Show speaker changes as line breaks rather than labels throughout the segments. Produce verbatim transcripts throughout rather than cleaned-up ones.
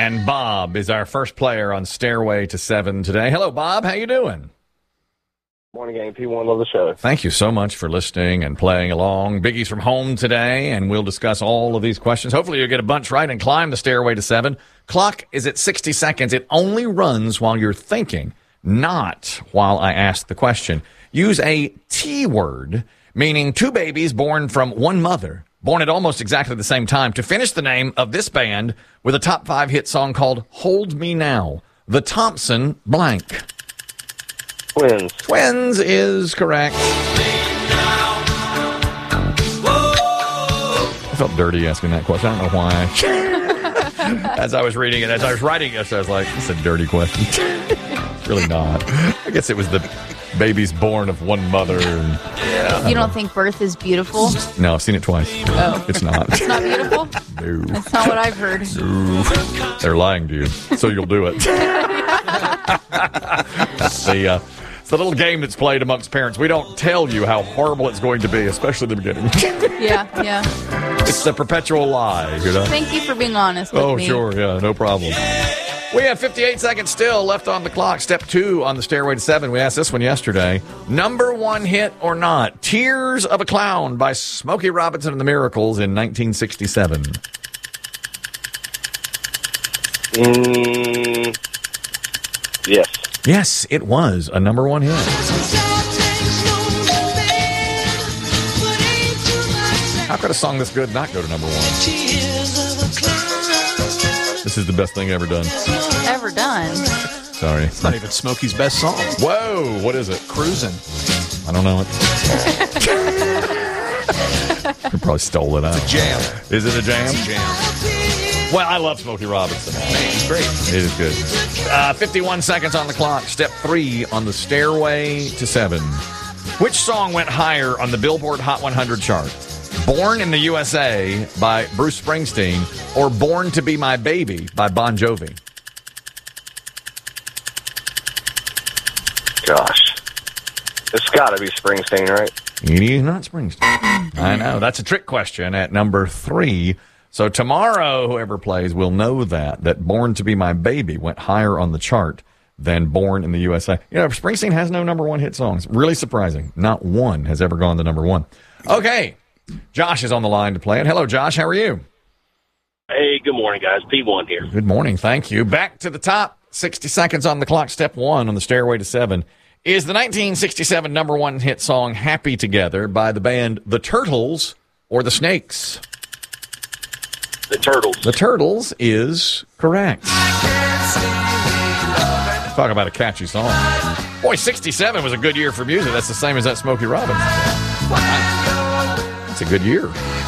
And Bob is our first player on Stairway to Seven today. Hello, Bob. How you doing?
Morning, gang. P one, love the show.
Thank you so much for listening and playing along. Biggie's from home today, and we'll discuss all of these questions. Hopefully you'll get a bunch right and climb the Stairway to Seven. Clock is at sixty seconds. It only runs while you're thinking, not while I ask the question. Use a T word, meaning two babies born from one mother, born at almost exactly the same time, to finish the name of this band with a top five hit song called Hold Me Now. The Thompson blank.
Twins.
Twins is correct. I felt dirty asking that question. I don't know why. As I was reading it, as I was writing it, I was like, it's a dirty question. It's really not. I guess it was the babies born of one mother. And,
yeah. You don't think birth is beautiful?
No, I've seen it twice.
Oh.
It's not.
It's not beautiful?
No.
That's not what I've heard.
No. They're lying to you, so you'll do it. That's the, uh, it's the little game that's played amongst parents. We don't tell you how horrible it's going to be, especially the beginning.
Yeah, yeah.
It's the perpetual lie, you know?
Thank you for being honest with
oh,
me.
Oh, sure, yeah, no problem. We have fifty-eight seconds still left on the clock. Step two on the Stairway to Seven. We asked this one yesterday. Number one hit or not? Tears of a Clown by Smokey Robinson and the Miracles in nineteen sixty-seven.
Mm, yes.
Yes, it was a number one hit. How could a song this good not go to number one? This is the best thing ever done.
Ever done.
Sorry.
It's not even Smokey's best song.
Whoa, what is it?
Cruising.
I don't know it. You probably stole it out.
It's a jam.
Is it a jam?
It's a jam.
Well, I love Smokey Robinson.
Man, he's great.
It is good. Uh, fifty-one seconds on the clock. Step three on the Stairway to Seven. Which song went higher on the Billboard Hot one hundred chart? Born in the U S A by Bruce Springsteen or Born to Be My Baby by Bon Jovi?
Gosh. It's got to be Springsteen, right?
It is not Springsteen. I know. That's a trick question at number three. So tomorrow, whoever plays will know that, that Born to Be My Baby went higher on the chart than Born in the U S A. You know, Springsteen has no number one hit songs. Really surprising. Not one has ever gone to number one. Okay. Josh is on the line to play it. Hello, Josh. How are you?
Hey, good morning, guys. P one here.
Good morning. Thank you. Back to the top. sixty seconds on the clock. Step one on the Stairway to Seven. Is the nineteen sixty-seven number one hit song Happy Together by the band The Turtles or The Snakes?
The Turtles.
The Turtles is correct. Talk about a catchy song. Boy, sixty-seven was a good year for music. That's the same as that Smokey Robinson song. It's a good year.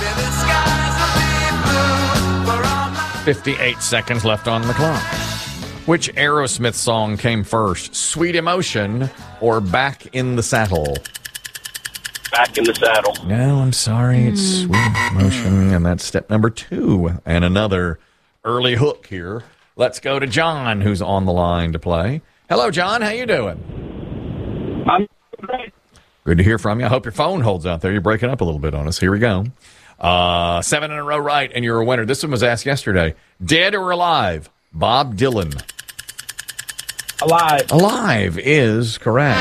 fifty-eight seconds left on the clock. Which Aerosmith song came first? Sweet Emotion or Back in the Saddle?
Back in the Saddle.
No, I'm sorry. It's Sweet Emotion, and that's step number two. And another early hook here. Let's go to John, who's on the line to play. Hello, John. How you doing?
I'm great.
Good to hear from you. I hope your phone holds out there. You're breaking up a little bit on us. Here we go. Uh, seven in a row right, and you're a winner. This one was asked yesterday. Dead or alive? Bob Dylan.
Alive.
Alive is correct.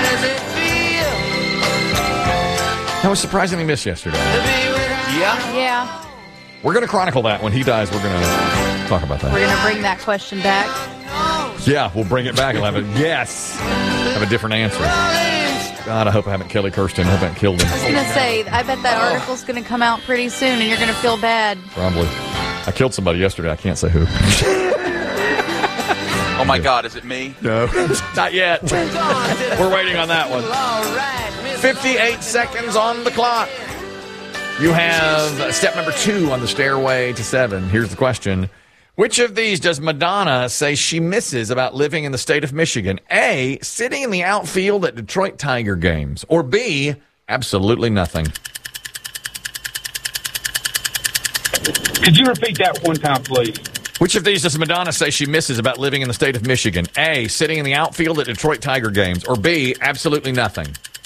That was surprisingly missed yesterday.
Yeah.
Yeah.
We're going to chronicle that. When he dies, we're going to talk about that.
We're going to bring that question back.
Yeah, we'll bring it back. I'll have a yes. Have a different answer. God, I hope I haven't Kelly Kirsten. I hope I haven't killed him.
I was going to say, I bet that article's going to come out pretty soon, and you're going to feel bad.
Probably. I killed somebody yesterday. I can't say who.
Oh, my God. Is it me?
No, not yet. We're waiting on that one. fifty-eight seconds on the clock. You have step number two on the Stairway to Seven. Here's the question. Which of these does Madonna say she misses about living in the state of Michigan? A, sitting in the outfield at Detroit Tiger games. Or B, absolutely nothing.
Could you repeat that one time, please?
Which of these does Madonna say she misses about living in the state of Michigan? A, sitting in the outfield at Detroit Tiger games. Or B, absolutely nothing.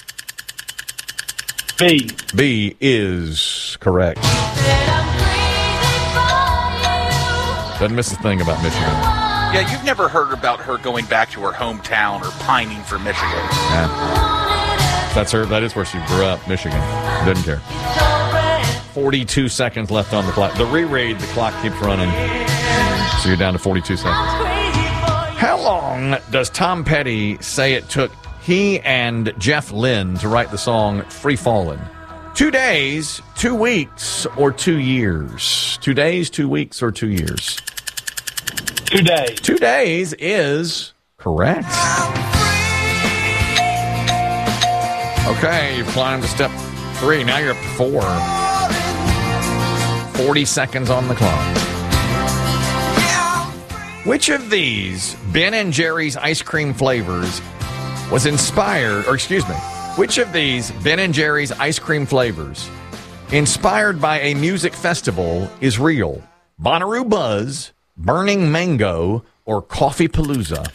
B.
B is correct. Doesn't miss a thing about Michigan.
Yeah, you've never heard about her going back to her hometown or pining for Michigan.
Yeah. That's her. That is where she grew up, Michigan. Didn't care. forty-two seconds left on the clock. The reread, the clock keeps running. So you're down to forty-two seconds. How long does Tom Petty say it took he and Jeff Lynne to write the song Free Fallin'? Two days, two weeks, or two years? Two days, two weeks, or two years?
Two days.
Two days is correct. Okay, you've climbed to step three. Now you're up to four. forty seconds on the clock. Which of these Ben and Jerry's ice cream flavors was inspired, or excuse me, which of these Ben and Jerry's ice cream flavors inspired by a music festival is real? Bonnaroo Buzz, Burning Mango, or Coffee Palooza?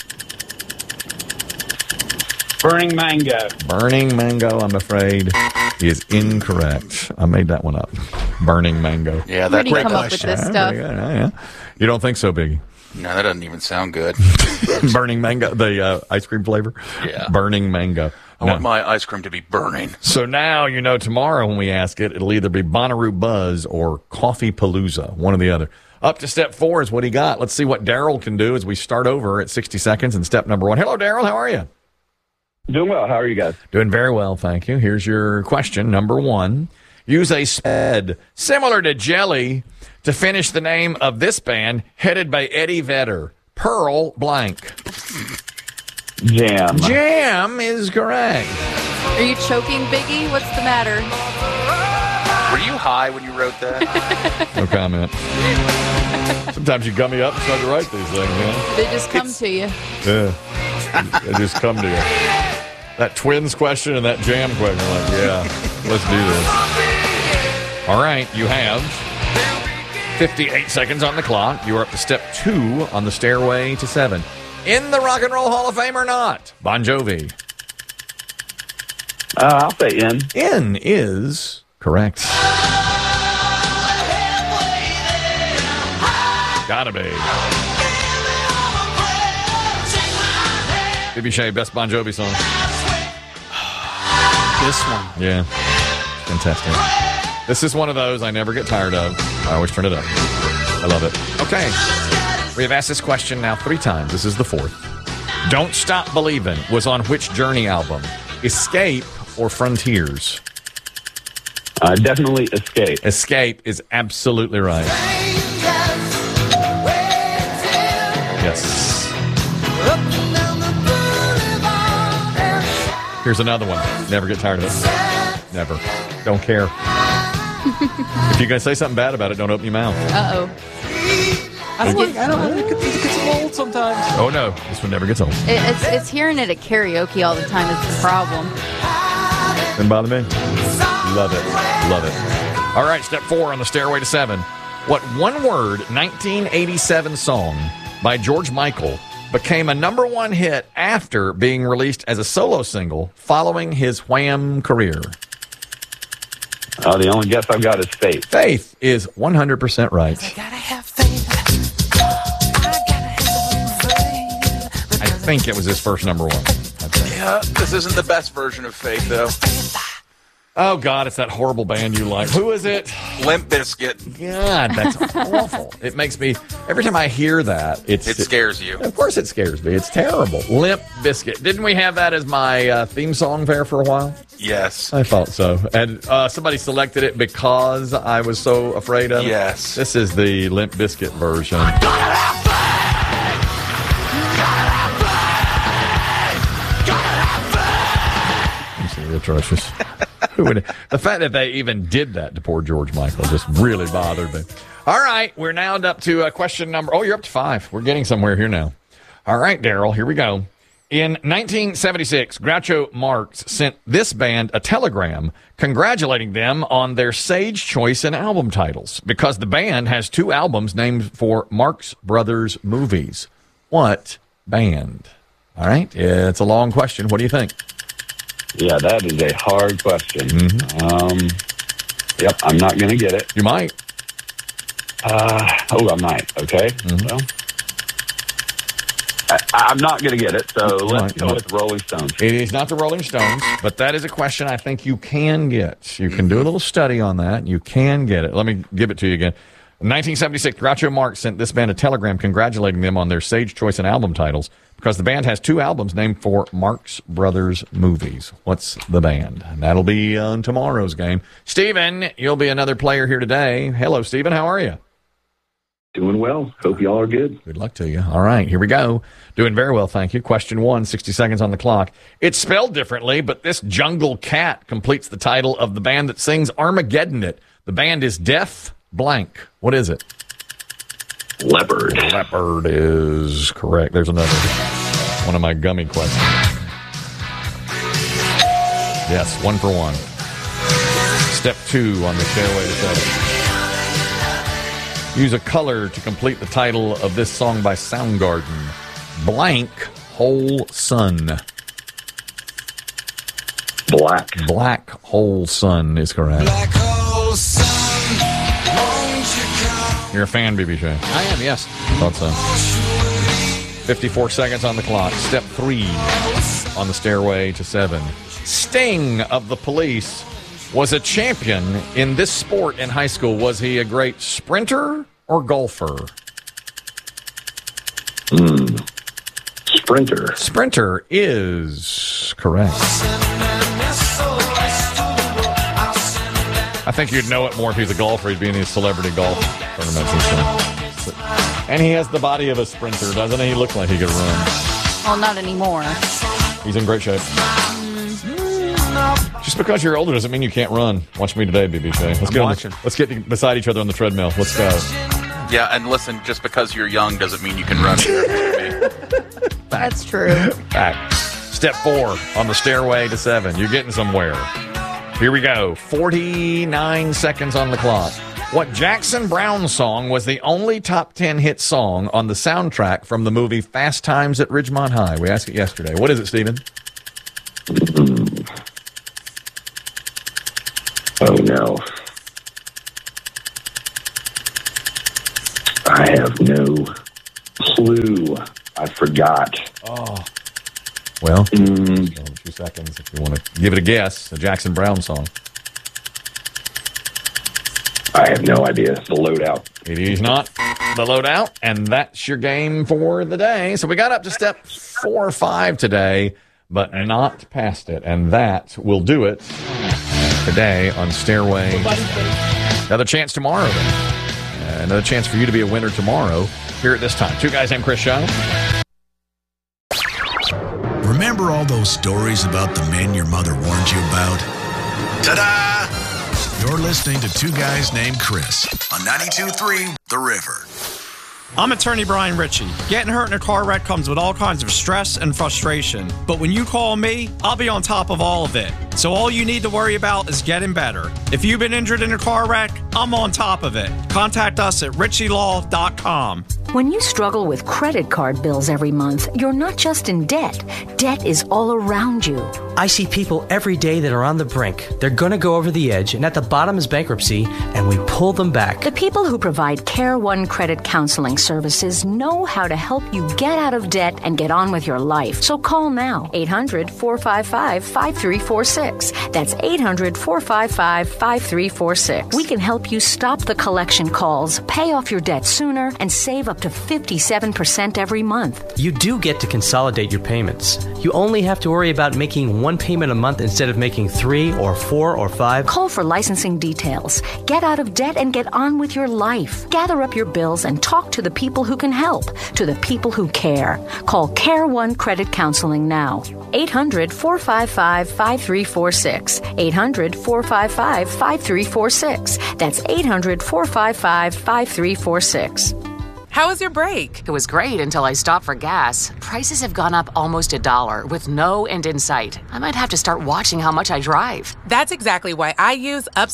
Burning Mango.
Burning Mango, I'm afraid, is incorrect. I made that one up. Burning Mango.
Yeah,
Where
that
do you
great
come up with
question.
this
Yeah,
stuff?
pretty good. Yeah, yeah. You don't think so, Biggie?
No, that doesn't even sound good.
Burning Mango, the uh, ice cream flavor?
Yeah.
Burning Mango.
I
No.
want my ice cream to be burning.
So now you know tomorrow when we ask it, it'll either be Bonnaroo Buzz or Coffee Palooza, one or the other. Up to step four is what he got. Let's see what Daryl can do as we start over at sixty seconds in step number one. Hello, Daryl. How are you?
Doing well. How are you guys?
Doing very well, thank you. Here's your question, number one. Use a sped similar to jelly to finish the name of this band headed by Eddie Vedder. Pearl blank.
Jam.
Jam is correct.
Are you choking, Biggie? What's the matter?
Were you high when you wrote that?
No comment. Sometimes you gummy up and start to write these things, man.
They just come to you.
Yeah. They just come to you. That twins question and that jam question, like, yeah, let's do this. All right, you have fifty-eight seconds on the clock. You are up to step two on the stairway to seven. In the Rock and Roll Hall of Fame or not? Bon Jovi.
Uh, I'll say in.
In is correct. Gotta be. B B Shea, best Bon Jovi song.
This one.
Yeah. Fantastic. This is one of those I never get tired of. I always turn it up. I love it. Okay. We have asked this question now three times. This is the fourth. Don't Stop Believin' was on which Journey album? Escape or Frontiers?
Uh, definitely Escape.
Escape is absolutely right. Yes. Here's another one. Never get tired of it. Never. Don't care. If you're going to say something bad about it, don't open your mouth.
Uh-oh.
I don't like, I don't like, it gets, it gets old sometimes.
Oh, no. This one never gets old.
It, it's, it's hearing it at karaoke all the time is the problem.
Doesn't bother me. Love it. Love it. All right, step four on the stairway to seven. What one-word nineteen eighty-seven song by George Michael became a number one hit after being released as a solo single following his Wham career?
Uh, the only guess I've got is Faith.
Faith is one hundred percent right. I think it was his first number one. I'd say.
Yeah, this isn't the best version of Faith, though.
Oh, God, it's that horrible band you like. Who is it?
Limp Bizkit.
God, that's awful. It makes me, every time I hear that, it's,
It scares you.
Of course it scares me. It's terrible. Limp Bizkit. Didn't we have that as my uh, theme song there for a while?
Yes.
I thought so. And uh, somebody selected it because I was so afraid of it.
Yes.
This is the Limp Bizkit version. Absolutely atrocious. Who would, the fact that they even did that to poor George Michael just really bothered me. All right, we're now up to uh, question number. Oh, you're up to five. We're getting somewhere here now. All right, Daryl, here we go. In nineteen seventy-six, Groucho Marx sent this band a telegram congratulating them on their sage choice in album titles because the band has two albums named for Marx Brothers movies. What band? All right, it's a long question. What do you think?
Yeah, that is a hard question.
Mm-hmm.
Um, yep, I'm not going to get it.
You might.
Uh, oh, I might. Okay.
Mm-hmm.
Well, I, I'm not going to get it, so let's
right,
go
right.
with Rolling Stones.
It is not the Rolling Stones, but that is a question I think you can get. You can do a little study on that. You can get it. Let me give it to you again. In nineteen seventy-six, Groucho Marx sent this band a telegram congratulating them on their Sage Choice and album titles because the band has two albums named for Marx Brothers movies. What's the band? And that'll be on tomorrow's game. Stephen, you'll be another player here today. Hello, Stephen. How are you?
Doing well. Hope y'all are good.
Good luck to you. All right, here we go. Doing very well, thank you. Question one, sixty seconds on the clock. It's spelled differently, but this jungle cat completes the title of the band that sings Armageddon It. The band is Death Blank. What is it?
Leopard.
Leopard is correct. There's another one of my gummy questions. Yes, one for one. Step two on the Stairway to Seven. Use a color to complete the title of this song by Soundgarden. Blank Hole Sun.
Black.
Black Hole Sun is correct.
Black hole sun, won't you come?
You're a fan, B B J.
I am, yes.
Thought so. fifty-four seconds on the clock. Step three on the Stairway to Seven. Sting of the Police was a champion in this sport in high school. Was he a great sprinter or golfer?
Hmm. Sprinter.
Sprinter is correct. I think you'd know it more if he's a golfer. He'd be in these celebrity golf tournaments and stuff. And he has the body of a sprinter, doesn't he? He looks like he could run.
Well, not anymore.
He's in great shape. Just because you're older doesn't mean you can't run. Watch me today, B B J. Let's
I'm
get on
watching.
the, let's get beside each other on the treadmill. Let's go.
Yeah, and listen, just because you're young doesn't mean you can run.
That's true.
Back. Step four on the Stairway to Seven. You're getting somewhere. Here we go. forty-nine seconds on the clock. What Jackson Browne song was the only top ten hit song on the soundtrack from the movie Fast Times at Ridgemont High? We asked it yesterday. What is it, Stephen?
Oh, no. I have no clue. I forgot.
Oh. Well,
Mm,
two seconds if you want to give it a guess. A Jackson Browne song.
I have no idea. The loadout.
It is not the loadout, and that's your game for the day. So we got up to step four or five today, but not past it, and that will do it today on Stairway. Another chance tomorrow, then. Uh, another chance for you to be a winner tomorrow here at this time. Two guys named Chris Show.
Remember all those stories about the men your mother warned you about? Ta-da! You're listening to Two Guys Named Chris on ninety-two point three The River.
I'm attorney Brian Ritchie. Getting hurt in a car wreck comes with all kinds of stress and frustration. But when you call me, I'll be on top of all of it. So all you need to worry about is getting better. If you've been injured in a car wreck, I'm on top of it. Contact us at ritchie law dot com.
When you struggle with credit card bills every month, you're not just in debt. Debt is all around you.
I see people every day that are on the brink. They're going to go over the edge, and at the bottom is bankruptcy, and we pull them back.
The people who provide Care One Credit Counseling Services know how to help you get out of debt and get on with your life. So call now, eight hundred, four five five, five three four six. That's eight hundred, four five five, five three four six. We can help you stop the collection calls, pay off your debt sooner, and save up to fifty-seven percent every month.
You do get to consolidate your payments. You only have to worry about making one payment a month instead of making three or four or five.
Call for licensing details. Get out of debt and get on with your life. Gather up your bills and talk to the people who can help, to the people who care. Call Care One Credit Counseling now. eight hundred, four five five, five three four six. eight hundred, four five five, five three four six. That's eight hundred, four five five, five three four six.
How was your break? It was great until I stopped for gas. Prices have gone up almost a dollar with no end in sight. I might have to start watching how much I drive.
That's exactly why I use Upside.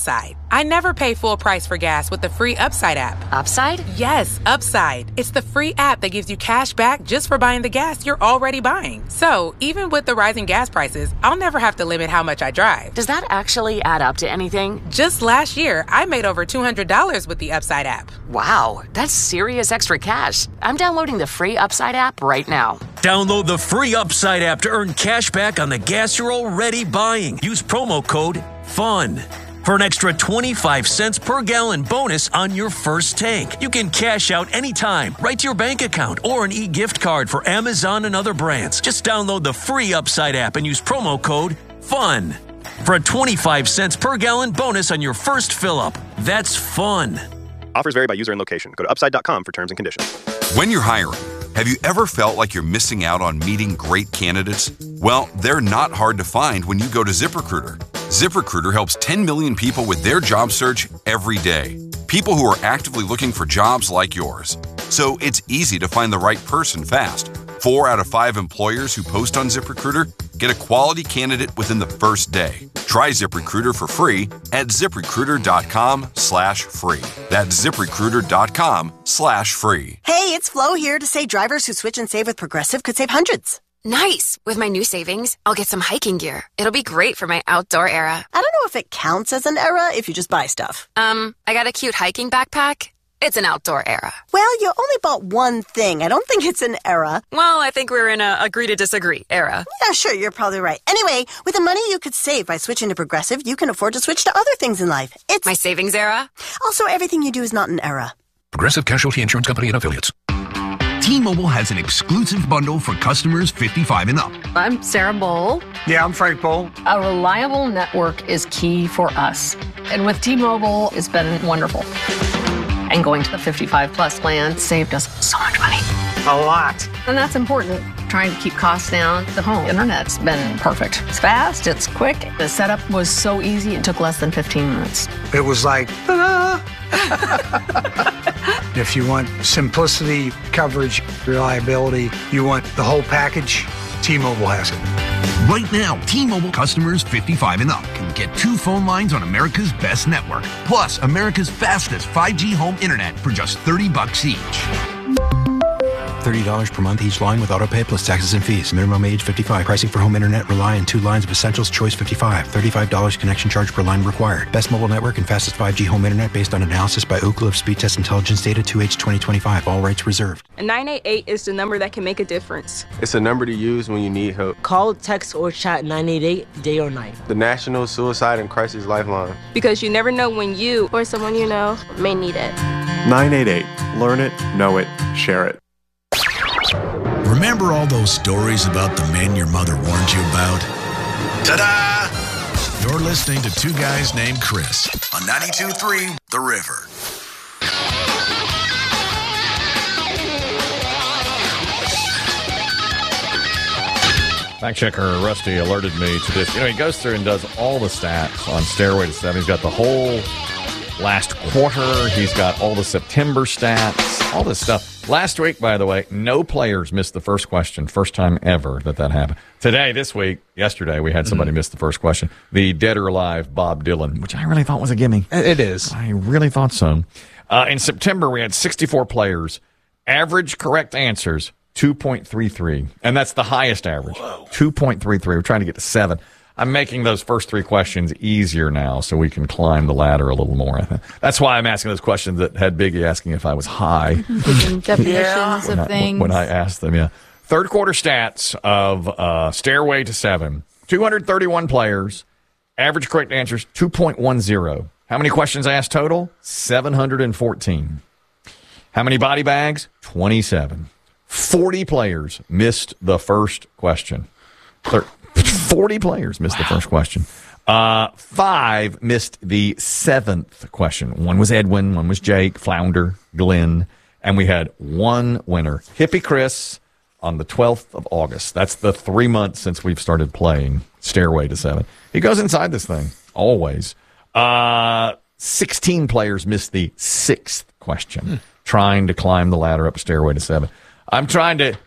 I never pay full price for gas with the free Upside app.
Upside?
Yes, Upside. It's the free app that gives you cash back just for buying the gas you're already buying. So, even with the rising gas prices, I'll never have to limit how much I drive.
Does that actually add up to anything?
Just last year, I made over two hundred dollars with the Upside app.
Wow, that's serious extra cash. I'm downloading the free Upside app right now.
Download the free Upside app to earn cash back on the gas you're already buying. Use promo code FUN for an extra twenty-five cents per gallon bonus on your first tank. You can cash out anytime, right to your bank account, or an e-gift card for Amazon and other brands. Just download the free Upside app and use promo code FUN for a twenty-five cents per gallon bonus on your first fill-up. That's fun.
Offers vary by user and location. Go to upside dot com for terms and conditions.
When you're hiring, have you ever felt like you're missing out on meeting great candidates? Well, they're not hard to find when you go to ZipRecruiter. ZipRecruiter helps ten million people with their job search every day. People who are actively looking for jobs like yours. So it's easy to find the right person fast. Four out of five employers who post on ZipRecruiter get a quality candidate within the first day. Try ZipRecruiter for free at ZipRecruiter.com slash free. That's ZipRecruiter.com slash free.
Hey, it's Flo here to say drivers who switch and save with Progressive could save hundreds.
Nice! With my new savings, I'll get some hiking gear. It'll be great for my outdoor era.
I don't know if it counts as an era if you just buy stuff.
Um, I got a cute hiking backpack. It's an outdoor era.
Well, you only bought one thing. I don't think it's an era.
Well, I think we're in a agree to disagree era.
Yeah, sure, you're probably right. Anyway, with the money you could save by switching to Progressive, you can afford to switch to other things in life. It's
my savings era.
Also, everything you do is not an era.
Progressive Casualty Insurance Company and Affiliates. T-Mobile has an exclusive bundle for customers fifty-five and up.
I'm Sarah Bowl.
Yeah, I'm Frank Bowl.
A reliable network is key for us. And with T-Mobile, it's been wonderful. And going to the fifty-five plus plan saved us so much money.
A lot.
And that's important. Trying to keep costs down. The home internet's been perfect. It's fast, it's quick. The setup was so easy, it took less than fifteen minutes.
It was like, ta-da! If you want simplicity, coverage, reliability, you want the whole package, T-Mobile has it.
Right now, T-Mobile customers fifty-five and up can get two phone lines on America's best network, plus America's fastest five G home internet for just thirty bucks each.
thirty dollars per month each line with autopay plus taxes and fees. Minimum age fifty-five. Pricing for home internet rely on two lines of Essentials Choice fifty-five. thirty-five dollars connection charge per line required. Best mobile network and fastest five G home internet based on analysis by Ookla of Speed Test Intelligence Data two H twenty twenty-five. All rights reserved.
A nine eight eight is the number that can make a difference.
It's a number to use when you need help.
Call, text, or chat nine eight eight day or night.
The National Suicide and Crisis Lifeline.
Because you never know when you or someone you know may need it.
nine eight eight. Learn it, know it, share it.
Remember all those stories about the men your mother warned you about? Ta-da! You're listening to Two Guys Named Chris on ninety-two point three The River.
Fact checker Rusty alerted me to this. You know, he goes through and does all the stats on Stairway to Seven. He's got the whole last quarter. He's got all the September stats, all this stuff. Last week, by the way, no players missed the first question. First time ever that that happened. Today, this week, yesterday, we had somebody mm-hmm. miss the first question. The dead or alive Bob Dylan, which I really thought was a gimme.
It is.
I really thought so. Uh, in September, we had sixty-four players. Average correct answers, two point three three. And that's the highest average, Whoa. two point three three. We're trying to get to seven. I'm making those first three questions easier now so we can climb the ladder a little more. I think. That's why I'm asking those questions that had Biggie asking if I was high.
Definitions
yeah.
of
when I,
things.
When I asked them, yeah. Third quarter stats of uh, Stairway to Seven. two hundred thirty-one players. Average correct answers, two point one zero. How many questions asked total? seven hundred fourteen. How many body bags? twenty-seven. forty players missed the first question. Thir- forty players missed wow. the first question. Uh, five missed the seventh question. One was Edwin, one was Jake, Flounder, Glenn, and we had one winner, Hippie Chris, on the twelfth of August. That's the three months since we've started playing Stairway to Seven. He goes inside this thing, always. Uh, sixteen players missed the sixth question, hmm. trying to climb the ladder up Stairway to Seven. I'm trying to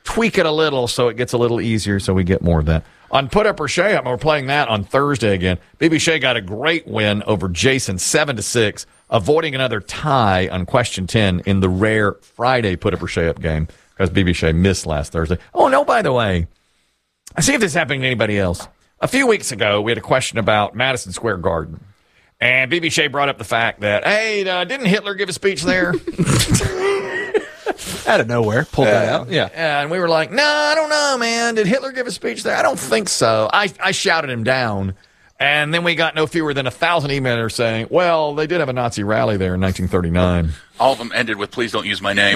tweak it a little so it gets a little easier so we get more of that. On Put Up or Shea Up, we're playing that on Thursday again. B B Shea got a great win over Jason, seven to six, avoiding another tie on question ten in the rare Friday Put Up or Shea Up game because B B Shea missed last Thursday. Oh, no, by the way, I see if this is happening to anybody else. A few weeks ago, we had a question about Madison Square Garden. And B B Shea brought up the fact that, hey, uh, didn't Hitler give a speech there?
Out of nowhere, pulled
yeah.
that out. Yeah.
yeah, and we were like, no, I don't know, man. Did Hitler give a speech there? I don't think so. I, I shouted him down. And then we got no fewer than a thousand emailers saying, well, they did have a Nazi rally there in nineteen thirty-nine.
All of them ended with, please don't use my name.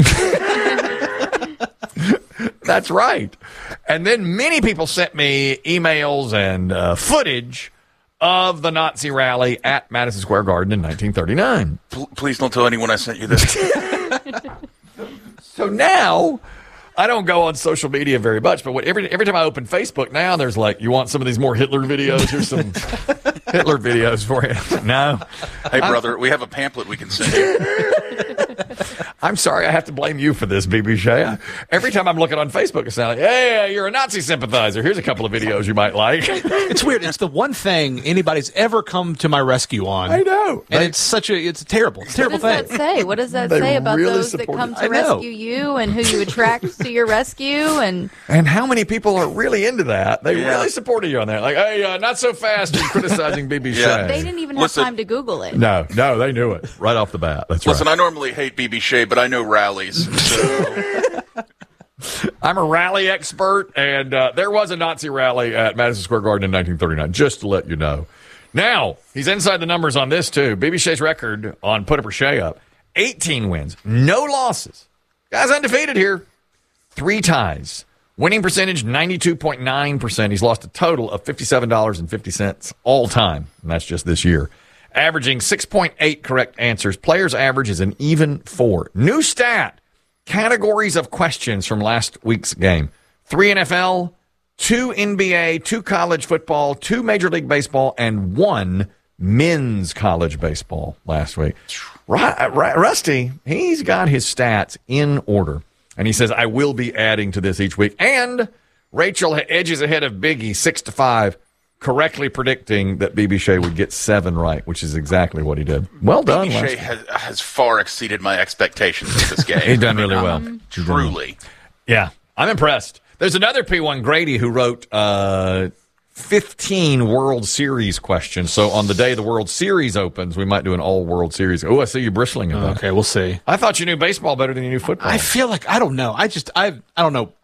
That's right. And then many people sent me emails and uh, footage of the Nazi rally at Madison Square Garden in nineteen thirty-nine.
P- please don't tell anyone I sent you this.
So now, I don't go on social media very much, but what, every every time I open Facebook now, there's like, you want some of these more Hitler videos? Here's some Hitler videos for you. No.
Hey, brother, I'm, we have a pamphlet we can send you.
I'm sorry, I have to blame you for this, B B Shea. Every time I'm looking on Facebook, it's like, hey, you're a Nazi sympathizer. Here's a couple of videos you might like.
It's weird. It's the one thing anybody's ever come to my rescue on.
I know.
And
they,
it's such a, it's a terrible, it's a terrible
thing. What does that say? What does that say about
really
those that come to
it.
rescue you and who you attract to your rescue? And
and how many people are really into that? They
yeah.
really supported you on that. Like, hey, uh, not so fast in criticizing B B
yeah.
Shea.
They didn't even
Listen,
have time to Google it.
No, no, they knew it right off the bat. That's
Listen,
right.
I normally hate B B Shea, but I know rallies. So.
I'm a rally expert, and uh, there was a Nazi rally at Madison Square Garden in nineteen thirty-nine, just to let you know. Now, he's inside the numbers on this, too. B B Shea's record on Put Up or Shea Up, eighteen wins, no losses. Guy's undefeated here. Three ties. Winning percentage, ninety-two point nine percent. He's lost a total of fifty-seven dollars and fifty cents all time, and that's just this year. Averaging six point eight correct answers. Players' average is an even four. New stat. Categories of questions from last week's game. Three N F L, two N B A, two college football, two Major League Baseball, and one men's college baseball last week. Rusty, he's got his stats in order. And he says, I will be adding to this each week. And Rachel edges ahead of Biggie six to five, correctly predicting that B B Shea would get seven right, which is exactly what he did. Well done,
B B Shea has, has far exceeded my expectations in this game.
He's done really well.
Um, truly.
Yeah, I'm impressed. There's another P one Grady who wrote uh, fifteen World Series questions. So on the day the World Series opens, we might do an all World Series. Oh, I see you bristling at that.
Okay, we'll see.
I thought you knew baseball better than you knew football.
I feel like, I don't know. I just, I I don't know.